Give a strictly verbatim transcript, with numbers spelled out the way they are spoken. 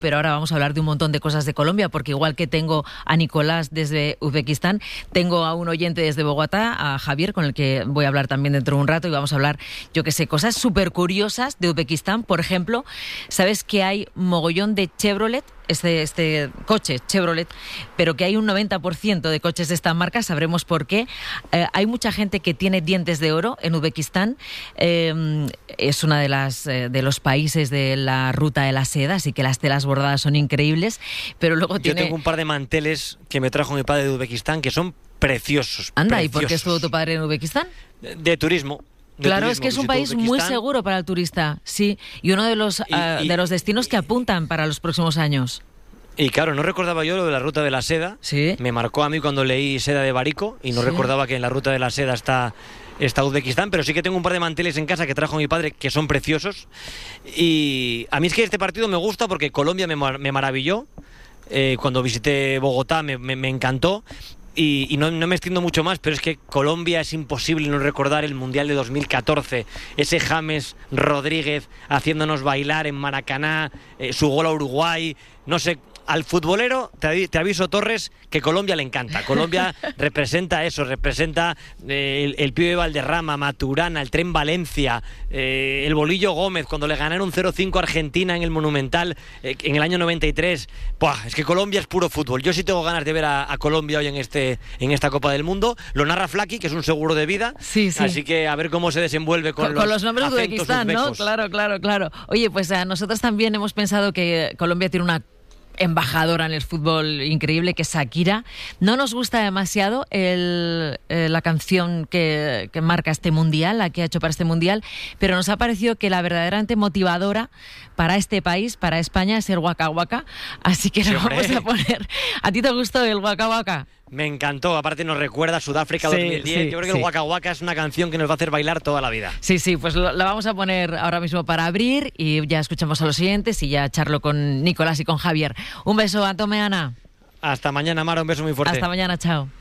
Pero ahora vamos a hablar de un montón de cosas de Colombia, porque igual que tengo a Nicolás desde Uzbekistán, tengo a un oyente desde Bogotá, a Javier, con el que voy a hablar también dentro de un rato, y vamos a hablar, yo que sé, cosas súper curiosas de Uzbekistán. Por ejemplo, ¿sabes que hay mogollón de Chevrolet? Este, este coche, Chevrolet, pero que hay un noventa por ciento de coches de esta marca, sabremos por qué. Eh, hay mucha gente que tiene dientes de oro en Uzbekistán, eh, es una de las eh, de los países de la ruta de la seda, así que las telas bordadas son increíbles, pero luego Yo tiene... tengo un par de manteles que me trajo mi padre de Uzbekistán que son preciosos. Anda, preciosos. ¿y por qué estuvo tu padre en Uzbekistán? De, de turismo. De Claro, turismo, es que es un visitó país Uzbekistán. muy seguro para el turista, sí, y uno de los, Y- uh, y- de los destinos que apuntan para los próximos años. Y claro, no recordaba yo lo de la ruta de la seda. Sí. Me marcó a mí cuando leí Seda de Barico y no Sí. recordaba que en la ruta de la seda está, está Uzbekistán, pero sí que tengo un par de manteles en casa que trajo mi padre que son preciosos. Y a mí es que este partido me gusta porque Colombia me, mar- me maravilló. Eh, cuando visité Bogotá me, me- me encantó. Y, y no, no me extiendo mucho más, pero es que Colombia es imposible no recordar el Mundial de dos mil catorce, ese James Rodríguez haciéndonos bailar en Maracaná, eh, su gol a Uruguay, no sé, al futbolero, te, avi- te aviso, Torres, que Colombia le encanta. Colombia representa eso, representa eh, el, el pibe Valderrama, Maturana, el Tren Valencia, eh, el Bolillo Gómez, cuando le ganaron cero cinco a Argentina en el Monumental eh, en el año noventa y tres. Buah, es que Colombia es puro fútbol. Yo sí tengo ganas de ver a, a Colombia hoy en, este, en esta Copa del Mundo. Lo narra Flaki, que es un seguro de vida. Sí, sí. Así que a ver cómo se desenvuelve con, Con, los, con los nombres de acentos Uzbekistán, ¿no? uzbecos. Claro, claro, claro. Oye, pues a nosotros también hemos pensado que Colombia tiene una embajadora en el fútbol increíble, que es Shakira. No nos gusta demasiado el, eh, la canción que, que marca este mundial, la que ha hecho para este mundial, pero nos ha parecido que la verdaderamente motivadora para este país, para España, es el Waka Waka. Así que Sí, lo hombre. vamos a poner. ¿A ti te gustó el Waka Waka? Me encantó, aparte nos recuerda a Sudáfrica Sí, dos mil diez. sí, Yo creo que sí. el Waka Waka es una canción que nos va a hacer bailar toda la vida. Sí, sí, pues lo- la vamos a poner ahora mismo para abrir y ya escuchamos a los siguientes y ya charlo con Nicolás y con Javier. Un beso, Antomeana. Hasta mañana, Mara, un beso muy fuerte. Hasta mañana, chao.